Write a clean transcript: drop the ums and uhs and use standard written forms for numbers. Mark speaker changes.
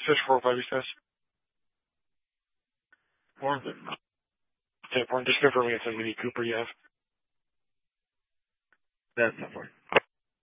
Speaker 1: Switch 405, he says. Warren. Okay, Warren, just confirming it's a Mini Cooper you have.
Speaker 2: That's not fine.